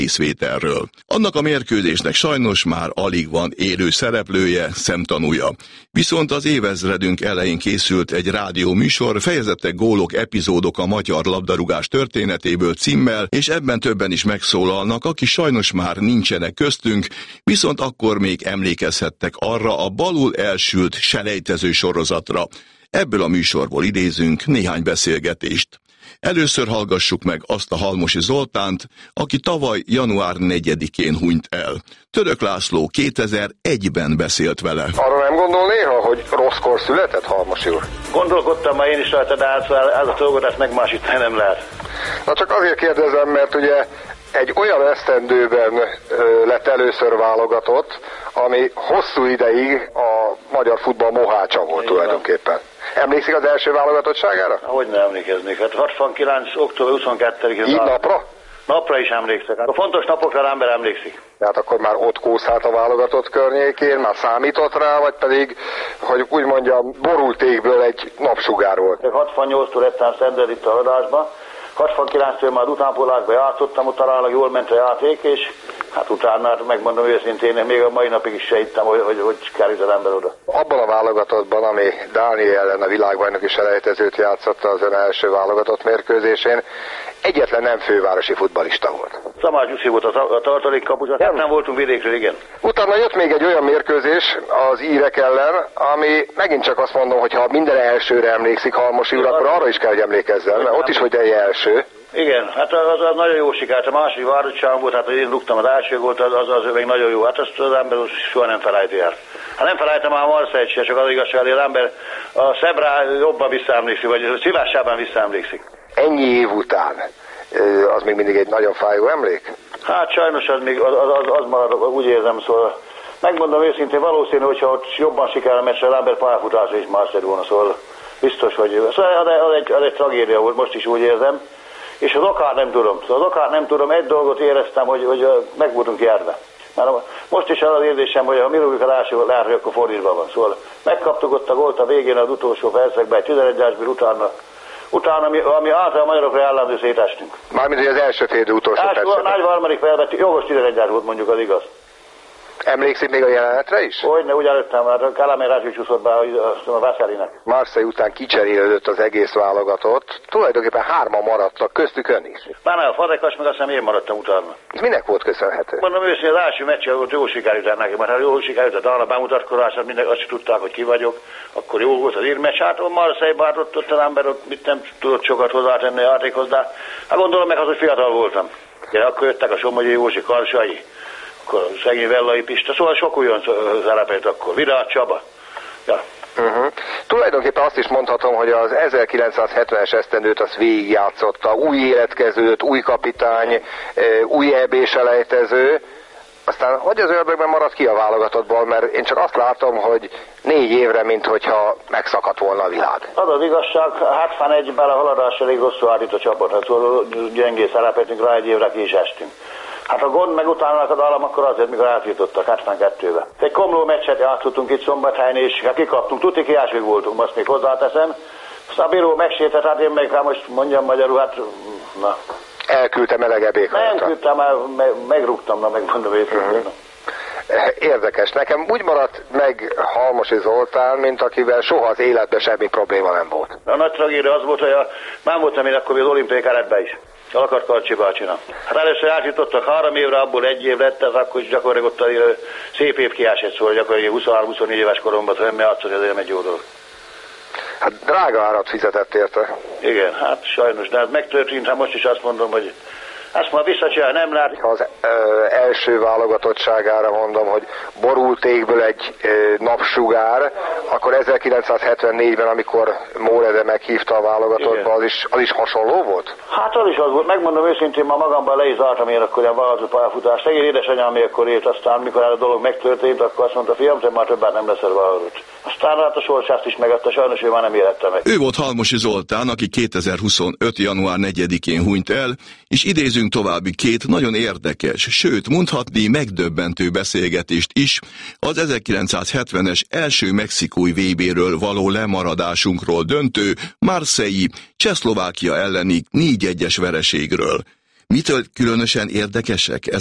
részvételről. Annak a mérkőzésnek sajnos már alig van élő szereplője, szemtanúja. Viszont az évezredünk elején készült egy rádióműsor, fejezettek gólok, epizódok a magyar labdarúgás történetéből címmel, és ebben többen is megszólalnak, akik sajnos már nincsenek köztünk, viszont akkor még emlékezhettek arra a balul elsült selejtező sorozatra. Ebből a műsorból idézünk néhány beszélgetést. Először hallgassuk meg azt a Halmosi Zoltánt, aki tavaly január 4-én hunyt el. Török László 2001-ben beszélt vele. Arra nem gondol néha, hogy rosszkor született, Halmosi úr? Gondolkodtam már én is rajta, de hát ez a dolgot ezt megmásítani nem lehet. Na csak azért kérdezem, mert ugye egy olyan esztendőben lett először válogatott, ami hosszú ideig a magyar futball mohácsa volt tulajdonképpen. Emlékszik az első válogatottságára? Hogy ne emlékeznék, hát 69. október 22-én. Így napra? Napra is emlékszek. Hát a fontos napokra az ember emlékszik. Tehát akkor már ott kószált a válogatott környékén, már számított rá, vagy pedig, hogy úgy mondjam, borult égből egy napsugár volt? 68-tól lettem szended itt a adásba. 69-től már utánpótlásban játszottam, utána jól ment a játék, és hát utána, megmondom őszintén, még a mai napig is sejtem, hogy került az ember oda. Abban a válogatottban, ami Dániel ellen a világbajnoki selejtezőt játszotta az ön első válogatott mérkőzésén, egyetlen nem fővárosi futballista volt. Szamár Gyuszi volt a tartalékkapus, hát nem voltunk vidékről, igen. Utána jött még egy olyan mérkőzés az írek ellen, ami megint csak azt mondom, hogy ha minden elsőre emlékszik Halmosi úr, akkor arra is kell, hogy emlékezzen, mert ott is volt egy első. Igen, hát az nagyon jó sikert, a második várottság volt, hát én rúgtam az első gólt, az még nagyon jó, hát azt az ember soha nem felejti el. Hát nem felejtem már a Marseille se, csak az igazság, hogy az ember a Szebrá jobban visszaemlékszik, vagy szívásában visszaemlékszik. Ennyi év után, az még mindig egy nagyon fájó emlék? Hát sajnos az még az marad, úgy érzem, szóval megmondom őszintén, valószínű, hogyha ott jobban sikerül meccse, az ember pályafutása is más lett volna, szóval biztos, hogy szóval az egy tragédia volt, most is úgy érzem. És az okát nem tudom. Szóval az okát nem tudom, egy dolgot éreztem, hogy meg voltunk járva. Most is az érzésem, hogy ha mi rúgjuk az első, lehet, hogy akkor fordítva van. Szóval megkaptuk ott a gólt a végén az utolsó percekben, egy 11-esből utána ami által a magyarokra jellemző szétestünk. Mármint, hogy az első félidő utolsó percekben. Nagy harmadik felben jogos 11-es volt, mondjuk, az igaz. Emlékszik még a jelenetre is? Hogyne, úgy előttem, hát a Kalamér csúszott be a Vassarinek. Marseille után kicserélődött az egész válogatott, tulajdonképpen 3-an maradtak, köztük ön is. Már a Fazekas, meg azt hiszem én maradtam utána. Ez minek volt köszönhető? Mondom őszintén, az első meccsen volt jó sikerült neki, mert ha jól sikerült a Dana bemutatkozását, mindenki azt tudták, hogy ki vagyok, akkor jó volt az írmeccs, hát a Marseille-ban ott az ember ott mit nem tudott sokat hozzátenni a játékhoz, de hát gondolom meg az, hogy fiatal voltam. Ugye, akkor jöttek a Somogyi Józsi, Karsai, akkor szegény Vellai Pista, szóval sok olyan szerepelt akkor, Virág Csaba. Ja. Tulajdonképpen azt is mondhatom, hogy az 1970-es esztendőt azt végigjátszotta, új életkezőt, új kapitány, új EB-selejtező, aztán hogy az ördögben maradt ki a válogatottból, mert én csak azt látom, hogy 4 évre, minthogyha megszakadt volna a világ. Az igazság, 71-ben a haladás elég rosszul állít a csapat, szóval gyengé szerepeltünk rá, 1 évre ki is estünk. Hát a gond meg utána az állam akkor azért, mikor átjutottak 72-ben. Egy komló meccset játszottunk itt Szombathelyen, és kikaptunk, tuti kiásig voltunk, azt még hozzáteszem. Aztán a bíró megsétett, hát én meg, hát most mondjam magyarul, hát na. Elküldte melegebb éghajlatra. Nem küldtem, megrúgtam, megmondom őszintén. Érdekes. Nekem úgy maradt meg Halmosi Zoltán, mint akivel soha az életben semmi probléma nem volt. A nagy tragédia az volt, hogy már voltam én akkor az olimpiai keretben is. Alakart Karcsi bácsina. Hát először átjutottak 3 évre, abból 1 év lett, ez akkor is gyakorlatilag ott a szép év kiásett, szóval gyakorlatilag 23-24 éves koromban, hogy játszani, azért egy jó dolog. Hát drága árat fizetett érte. Igen, hát sajnos, de ez megtörtént, hát most is azt mondom, hogy ezt már visszacsinál, nem lát. Ha az első válogatottságára mondom, hogy borult égből egy napsugár, akkor 1974-ben, amikor Mórede meghívta a válogatottba, az is hasonló volt? Hát az is az volt, megmondom őszintén, ma magamban le is zártam én akkor a vállalatot pályafutást. Szegény édesanyám még akkor élt, aztán mikor ez a dolog megtörtént, akkor azt mondta, fiam, te már többet nem leszel vállalatot. Aztán hát a sorsást is megadta, sajnos ő már nem élette meg. Ő volt Halmosi Zoltán, aki 2025. január 4-én hunyt el, és idézünk további 2 nagyon érdekes, sőt mondhatni megdöbbentő beszélgetést is az 1970-es első mexikói VB-ről való lemaradásunkról döntő Marseille Csehszlovákia elleni 4-1-es vereségről. Mitől különösen érdekesek